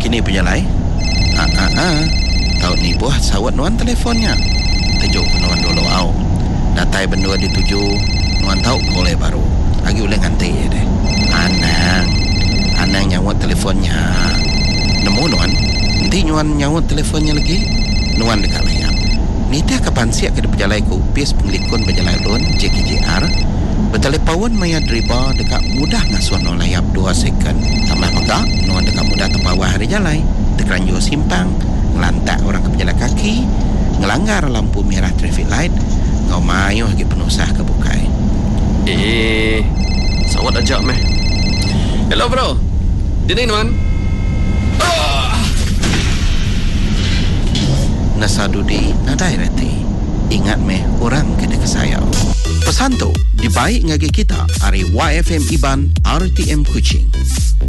Kini penjalai. Tahu ni buah sawat nuan telefonnya. Tejuk nuan dulu au. Datai bendua dituju nuan tahu boleh baru. Lagi boleh nganti ya deh. Anang nyawat telefonnya. Nemu nuan. Nanti nuan nyawat telefonnya lagi. Nuan dekat layar. Nita kapan siap ke penjalai ku upis penglikun penjalai lun JKJR. Bertelepon maya driba dekat mudah ngasuan no layap 2 second. Tambah maka nuan dekat mudah terpawah hari jalai. Terkeranjur simpang, ngelantak orang ke pejalan kaki, ngelanggar lampu merah traffic light, ngau mayuh lagi penusah ke bukai. Sawat ajak meh. Hello bro. Dini nuan. Nasadudi nadai reti. Ingat meh orang kena kesayang. Pesan tu dibaik ngagi kita hari YFM Iban RTM Kuching.